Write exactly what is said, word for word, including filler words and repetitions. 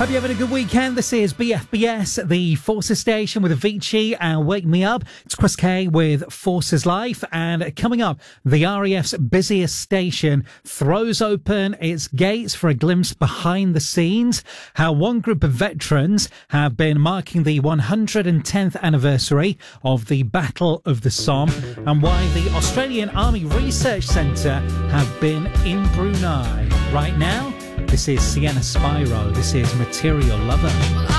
Hope you're having a good weekend. This is B F B S, the Forces Station with Avicii and Wake Me Up. It's Chris Kay with Forces Life. And coming up, the R A F's busiest station throws open its gates for a glimpse behind the scenes. How one group of veterans have been marking the one hundred tenth anniversary of the Battle of the Somme, and why the Australian Army Research Centre have been in Brunei. Right now, this is Sienna Spyro. This is Material Lover.